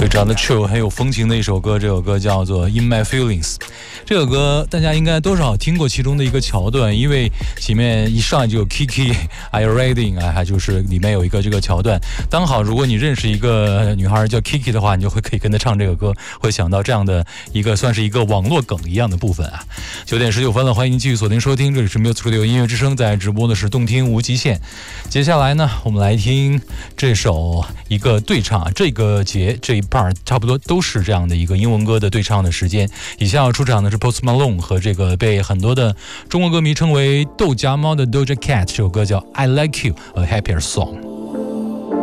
非常的 chill 很有风情的一首歌，这首歌叫做 In My Feelings。 这首歌大家应该多少听过其中的一个桥段，因为前面一上来就有 Kiki Are you ready 还就是里面有一个这个桥段，刚好如果你认识一个女孩叫 Kiki 的话，你就会可以跟她唱这个歌，会想到这样的一个算是一个网络梗一样的部分啊。9点19分了，欢迎您继续锁定收听，这里是 Music Radio 音乐之声，在直播的是动听无极限。接下来呢，我们来听这首一个对唱，这个节这一 part 差不多都是这样的一个英文歌的对唱的时间。以下要出场的是 Post Malone 和这个被很多的中国歌迷称为豆荚猫的 Doja Cat， 这首歌叫 I Like You A Happier Song。